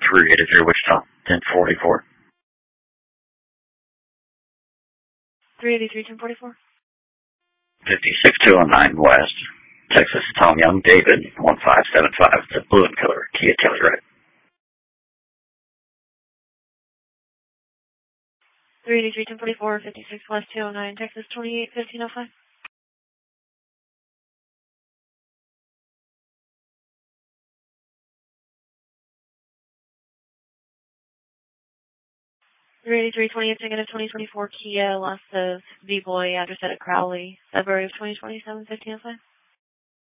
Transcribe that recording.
383 Wichita, 1044. 383, 1044. 56209 West, Texas, Tom Young, David, 1575. It's a blue and color Kia Telluride. 383, 1044, 56 West 209, Texas, 281505. 383, 28th negative 2024 Kia Lastos V-Boy, address at Crowley, February of 2027, 1505.